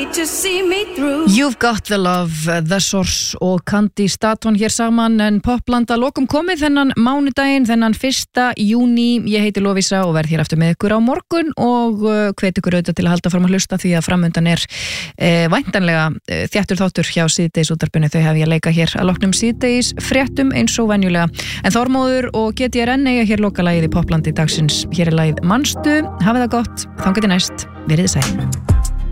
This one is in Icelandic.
to see me through. You've Got the Love, The Source og Candy Staton hér saman en Popland að lokum komið þennan mánudaginn, þennan 1. júní. Ég heiti Lovísa og verð hér aftur með ykkur á morgun og hvet ykkur auðvitað til að halda fram að hlusta því að framundan er væntanlega þjættur þáttur hjá Síðdegis útvarpinu. Þau hef ég að leika hér að loknum síðdegis fréttum eins og venjulega. En Þormóður og GTRN eiga hér lokalagið í Poplandi dagsins. Hér er lagið Manstu, hafið það gott, þangað til næst, verið sæl.